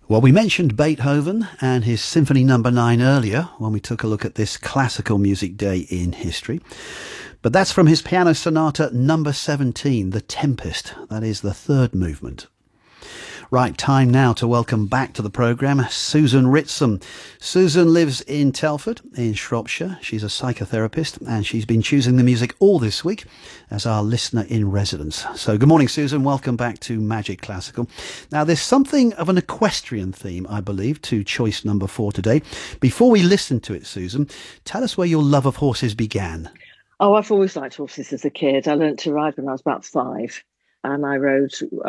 Well, we mentioned Beethoven and his Symphony Number 9 earlier when we took a look at this classical music day in history. But that's from his Piano Sonata Number 17, The Tempest. That is the third movement. Right, time now to welcome back to the programme Susan Ritson. Susan lives in Telford in Shropshire. She's a psychotherapist and she's been choosing the music all this week as our listener in residence. So good morning, Susan. Welcome back to Magic Classical. Now, there's something of an equestrian theme, I believe, to choice number 4 today. Before we listen to it, Susan, tell us where your love of horses began. Oh, I've always liked horses as a kid. I learnt to ride when I was about 5, and I rode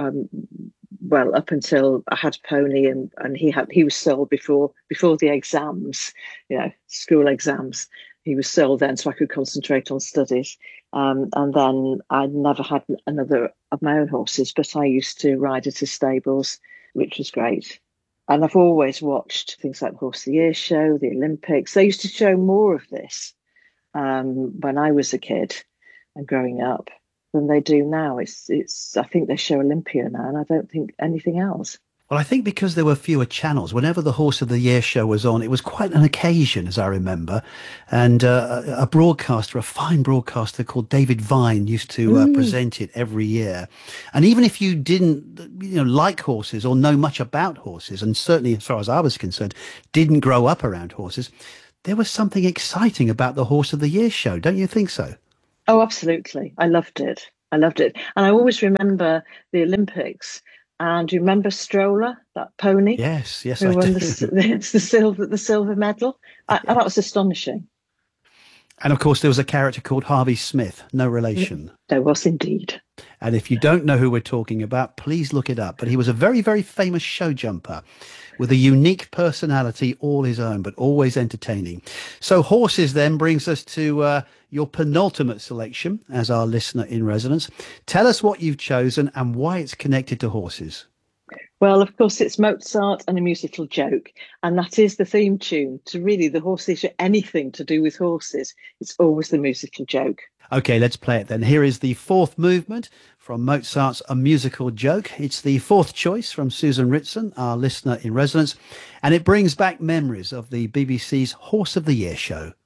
up until I had a pony, and he was sold before the exams, school exams. He was sold then, so I could concentrate on studies. And then I never had another of my own horses, but I used to ride at his stables, which was great. And I've always watched things like the Horse of the Year show, the Olympics. They used to show more of this when I was a kid and growing up than they do now. I think they show Olympia now, and I don't think anything else. Well, I think because there were fewer channels, whenever the Horse of the Year show was on, it was quite an occasion, as I remember. And a fine broadcaster called David Vine used to present it every year. And even if you didn't, like horses or know much about horses, and certainly as far as I was concerned, didn't grow up around horses, there was something exciting about the Horse of the Year show. Don't you think so? Oh, absolutely. I loved it. And I always remember the Olympics. And do you remember Stroller, that pony? Yes, who I won do. the silver medal? And that was astonishing. And of course, there was a character called Harvey Smith, no relation. There was indeed. And if you don't know who we're talking about, please look it up. But he was a very, very famous show jumper with a unique personality all his own, but always entertaining. So horses then brings us to your penultimate selection as our listener in residence. Tell us what you've chosen and why it's connected to horses. Well, of course, it's Mozart and a musical joke. And that is the theme tune to really the horses, anything to do with horses. It's always the musical joke. OK, let's play it then. Here is the fourth movement from Mozart's A Musical Joke. It's the fourth choice from Susan Ritson, our listener in residence, and it brings back memories of the BBC's Horse of the Year show.